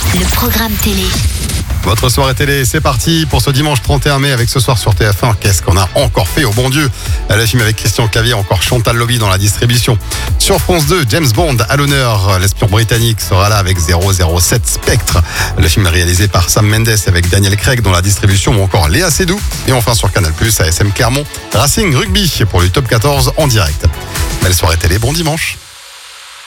le programme télé. Votre soirée télé, c'est parti pour ce dimanche 31 mai avec ce soir sur TF1. Qu'est-ce qu'on a encore fait, au bon Dieu? Le film avec Christian Clavier, encore Chantal Lobby dans la distribution. Sur France 2, James Bond à l'honneur. L'espion britannique sera là avec 007 Spectre. Le film est réalisé par Sam Mendes avec Daniel Craig dans la distribution ou encore Léa Seydoux. Et enfin sur Canal+, ASM Clermont, Racing Rugby pour le top 14 en direct. Belle soirée télé, bon dimanche.